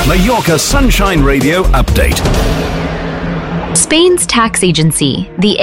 Mallorca Sunshine Radio Update. Spain's tax agency, the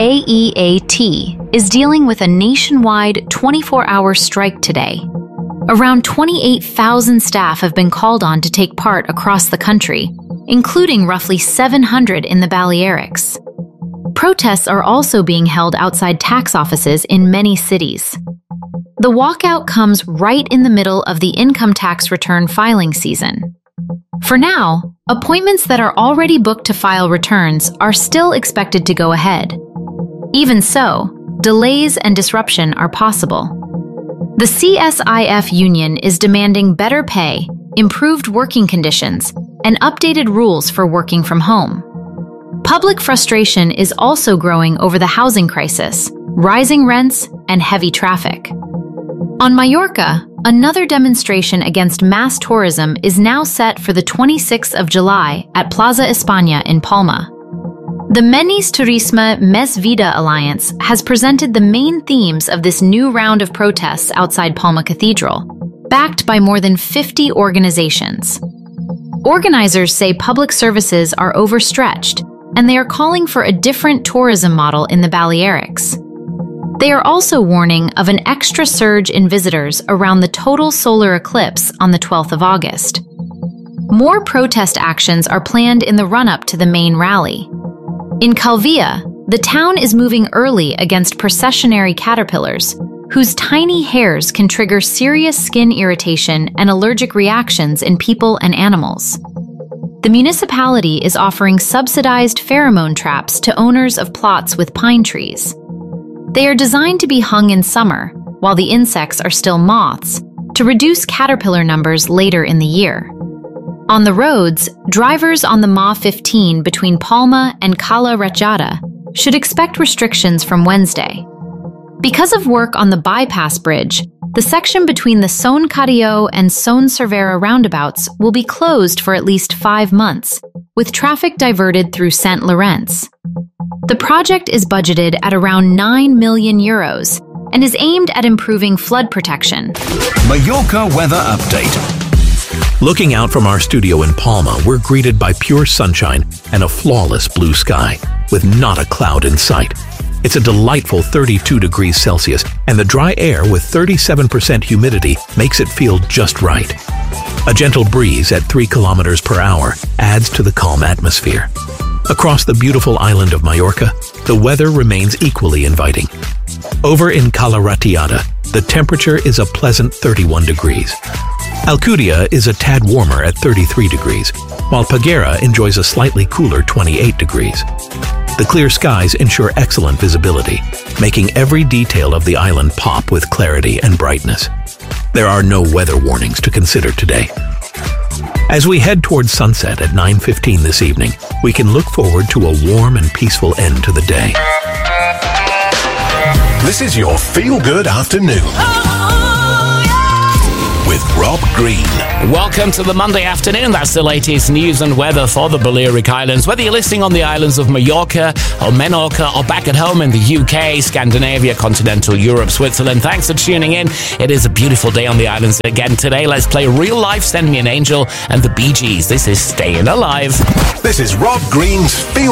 AEAT, is dealing with a nationwide 24-hour strike today. Around 28,000 staff have been called on to take part across the country, including roughly 700 in the Balearics. Protests are also being held outside tax offices in many cities. The walkout comes right in the middle of the income tax return filing season. For now, appointments that are already booked to file returns are still expected to go ahead. Even so, delays and disruption are possible. The CSIF union is demanding better pay, improved working conditions, and updated rules for working from home. Public frustration is also growing over the housing crisis, rising rents, and heavy traffic. On Mallorca, another demonstration against mass tourism is now set for the 26th of July at Plaza España in Palma. The Menys Turisme Més Vida Alliance has presented the main themes of this new round of protests outside Palma Cathedral, backed by more than 50 organizations. Organizers say public services are overstretched, and they are calling for a different tourism model in the Balearics. They are also warning of an extra surge in visitors around the total solar eclipse on the 12th of August. More protest actions are planned in the run-up to the main rally. In Calvia, the town is moving early against processionary caterpillars, whose tiny hairs can trigger serious skin irritation and allergic reactions in people and animals. The municipality is offering subsidized pheromone traps to owners of plots with pine trees. They are designed to be hung in summer, while the insects are still moths, to reduce caterpillar numbers later in the year. On the roads, drivers on the MA15 between Palma and Cala Ratjada should expect restrictions from Wednesday. Because of work on the bypass bridge, the section between the Son Carrió and Son Cervera roundabouts will be closed for at least 5 months, with traffic diverted through St. Lawrence. The project is budgeted at around €9 million and is aimed at improving flood protection. Mallorca Weather Update. Looking out from our studio in Palma, we're greeted by pure sunshine and a flawless blue sky, with not a cloud in sight. It's a delightful 32 degrees Celsius, and the dry air with 37% humidity makes it feel just right. A gentle breeze at 3 kilometers per hour adds to the calm atmosphere. Across the beautiful island of Mallorca, the weather remains equally inviting. Over in Cala Ratjada, the temperature is a pleasant 31 degrees. Alcudia is a tad warmer at 33 degrees, while Peguera enjoys a slightly cooler 28 degrees. The clear skies ensure excellent visibility, making every detail of the island pop with clarity and brightness. There are no weather warnings to consider today. As we head towards sunset at 9:15 this evening, we can look forward to a warm and peaceful end to the day. This is your feel-good afternoon. With Rob Green. Welcome to the Monday afternoon. That's the latest news and weather for the Balearic Islands. Whether you're listening on the islands of Mallorca or Menorca or back at home in the UK, Scandinavia, continental Europe, Switzerland, thanks for tuning in. It is a beautiful day on the islands again today. Let's play Real Life, Send Me an Angel and the Bee Gees. This is Staying Alive. This is Rob Green's Feel